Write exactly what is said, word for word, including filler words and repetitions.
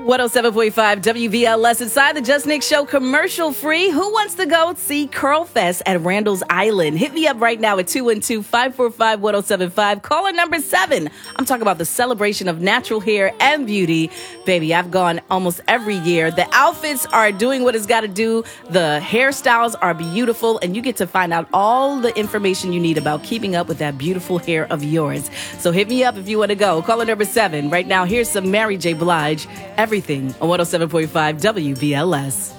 one oh seven point five W V L S inside the Just Nick Show, commercial free. Who wants to go see Curl Fest at Randall's Island? Hit me up right now at two one two, five four five, one oh seven five. Caller number seven. I'm talking about the celebration of natural hair and beauty. Baby, I've gone almost every year. The outfits are doing what it's got to do. The hairstyles are beautiful, and you get to find out all the information you need about keeping up with that beautiful hair of yours. So hit me up if you want to go. Caller number seven. Right now, here's some Mary J. Blige. Everything on one oh seven point five W V L S.